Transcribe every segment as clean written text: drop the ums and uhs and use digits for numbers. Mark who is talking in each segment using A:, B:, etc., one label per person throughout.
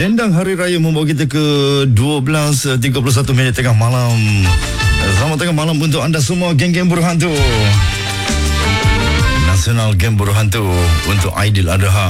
A: Selendang Hari Raya membawa kita ke 12.31 minit tengah malam. Selamat tengah malam untuk anda semua, geng-geng buruh hantu Nasional Geng Buruh Hantu untuk Aidiladha.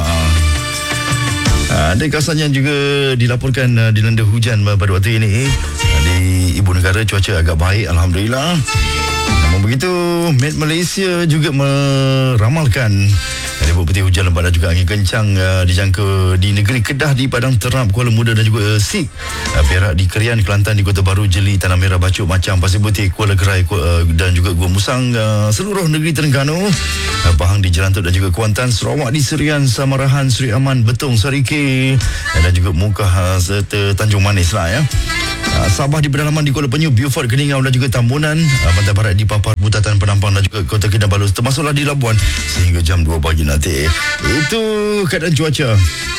A: Ada kawasan yang juga dilaporkan dilanda hujan pada waktu ini. Di ibu negara cuaca agak baik, alhamdulillah. Namun begitu, Met Malaysia juga meramalkan ada bukti hujan lebat dan juga angin kencang dijangka di negeri Kedah, di Padang Terap, Kuala Muda dan juga Sik, Perak, di Kerian, Kelantan, di Kota Baru, Jeli, Tanah Merah, Bacok, Macang, Pasir Putih, Kuala Gerai dan juga Gua Musang, seluruh negeri Terengganu, Pahang di Jelantuk dan juga Kuantan, Sarawak di Serian, Samarahan, Seri Aman, Betong, Sarike dan juga Mukah serta Tanjung Manis lah ya. Sabah di pedalaman di Kuala Penyu, Beaufort, Keningau dan juga Tambunan, Pantai Barat di Papar, Butatan, Penampang dan juga Kota Kinabalu, termasuklah di Labuan sehingga jam 2 pagi nanti. Itu keadaan cuaca.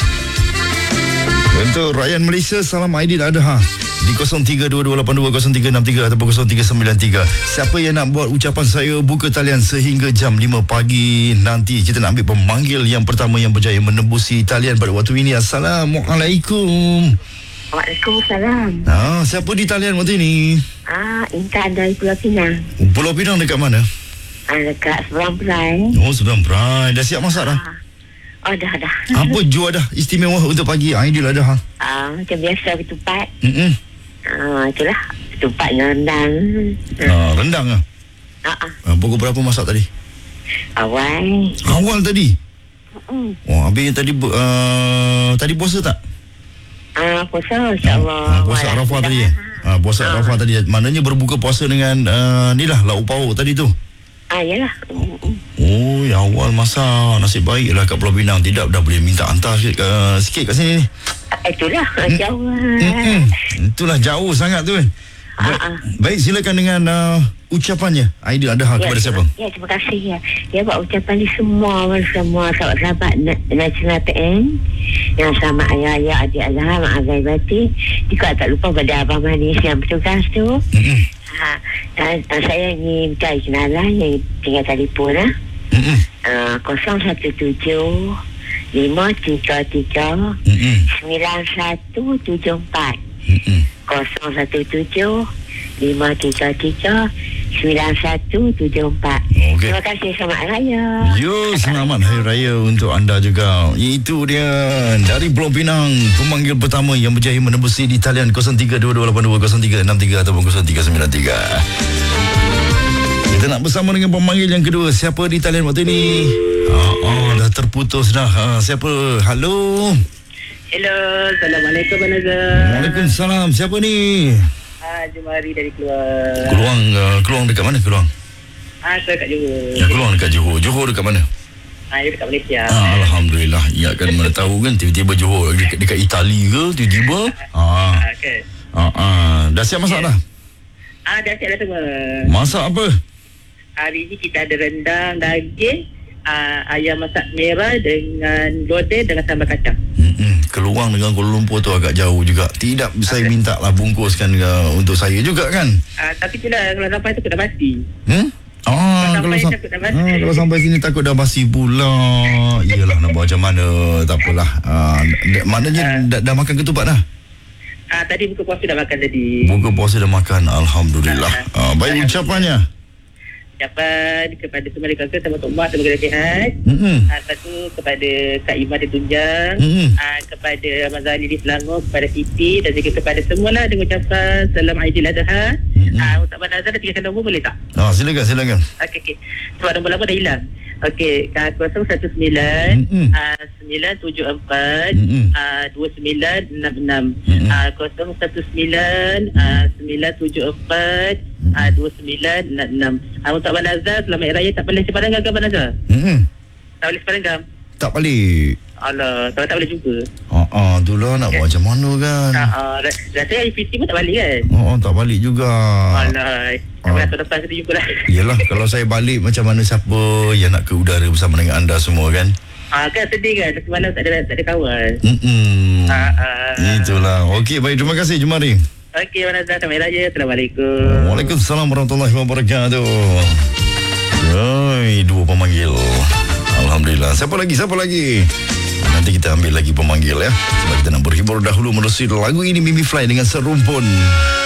A: Untuk rakyat Malaysia, salam Aidiladha di 0322820363 ataupun 0393. Siapa yang nak buat ucapan, saya buka talian sehingga jam 5 pagi nanti. Kita nak ambil pemanggil yang pertama yang berjaya menembusi talian pada waktu ini. Assalamualaikum.
B: Waalaikumsalam.
A: Siapa di talian waktu ini?
B: Intan dari Pulau Pinang.
A: Pulau Pinang dekat mana?
B: Dekat Seberang Perai.
A: Oh, Seberang Perai. Dah siap masak dah?
B: Dah.
A: Apa jual dah istimewa untuk pagi Aidiladha?
B: Macam biasa ketupat. Itulah ketupat dengan rendang.
A: Rendang lah? Pukul berapa masak tadi? Awal tadi? Habis tadi puasa tak?
B: Puasa, insyaAllah.
A: Puasa Arafah tadi. Puasa Arafah tadi. Maknanya berbuka puasa dengan ni lah, lauk pauk tadi tu.
B: Yalah.
A: Oh, ya awal masak. Nasib baik lah kat Pulau Pinang. Tidak, dah boleh minta hantar sikit kat sini ni.
B: Itulah, jauh.
A: Itulah jauh sangat tu kan. Baik, silakan dengan ucapannya Aidiladha kepada siapa?
B: Terima kasih. Buat ucapan ni semua sahabat-sahabat Nasional PN yang sama ayah-ayah, adik-adik, mak Azai Bati. Juga tak lupa pada Abang Manis yang bertugas tu. Dan saya ingin minta kenalan yang tinggal telefon 017 533 9174 017 533 9174. Terima kasih, selamat Hari Raya.
A: Selamat Hari Raya untuk anda juga. Itu dia dari Pulau Pinang, pemanggil pertama yang berjaya menembusi di talian 0322820363 ataupun 0393. Kita nak bersama dengan pemanggil yang kedua. Siapa di talian waktu ni? Dah terputus dah. Siapa? Halo.
B: Assalamualaikum, Banaza.
A: Waalaikumsalam. Siapa ni?
B: Jumari dari Keluang.
A: Keluang dekat mana Keluang?
B: Saya kat Johor.
A: Keluang dekat Johor. Johor dekat mana?
B: Dekat Malaysia.
A: Alhamdulillah. Ya kan, mana tahu kan tiba-tiba Johor dekat Itali ke tiba-tiba.
B: Okay.
A: Dah siap masak dah?
B: Dah siap dah semua.
A: Masak apa?
B: Hari ni kita ada rendang, daging, ayam masak merah dengan lodeh dengan sambal kacang.
A: Keluang dengan Kuala Lumpur tu agak jauh juga. Tidak, saya minta lah bungkuskan untuk saya juga kan.
B: Tapi itulah, kalau sampai tu dah basi.
A: Kalau sampai sini takut dah basi pula. Iyalah, nak buat macam mana. Tak apalah. Maknanya dah makan ketupat dah?
B: Tadi buka puasa dah makan tadi.
A: Buka puasa dah makan, alhamdulillah. Baik, ucapannya.
B: Ucapan kepada semua rakan sama Tok Mak, semoga sihat. Lepas tu kepada Kak Iman di Tunjang, kepada Mazali di Selangor, kepada Siti dan juga kepada semualah dengan ucapan Salam Aidiladha. Untuk Abang Nazar dah tinggalkan nombor boleh tak?
A: Silakan.
B: Okey. Sebab nombor lama dah hilang. Okey, 019 974 2966 019 974 2966. Untuk Abang Nazar, selamat Hari Raya. Tak boleh sepadan ke Abang Nazar? Tak boleh sepadan ke?
A: Tak balik.
B: Alah, kalau tak boleh jumpa.
A: Itulah nak buat macam mana kan.
B: Rasanya IPT pun tak balik kan?
A: Tak balik juga.
B: Alah, tahun depan kita jumpa lah.
A: Yelah, kalau saya balik macam mana siapa yang nak ke udara bersama dengan anda semua kan?
B: Kan sedih kan, semalam tak ada kawan.
A: Itulah. Okey, baik, terima kasih Jumari.
B: Okey, Abang Nazar, selamat Hari Raya. Assalamualaikum.
A: Waalaikumsalam warahmatullahi wabarakatuh. Dua pemanggil. Alhamdulillah. Siapa lagi? Nanti kita ambil lagi pemanggil ya. Sebab kita nak berhibur dahulu menerusi lagu ini Mimi Fly dengan Serumpun.